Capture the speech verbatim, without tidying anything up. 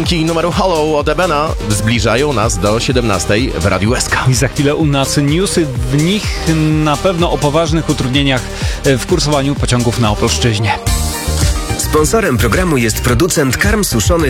dźwięki numeru Hollow od Ebena zbliżają nas do siedemnastej w Radiu S K. I za chwilę u nas newsy, w nich na pewno o poważnych utrudnieniach w kursowaniu pociągów na Opolszczyźnie. Sponsorem programu jest producent karm suszonych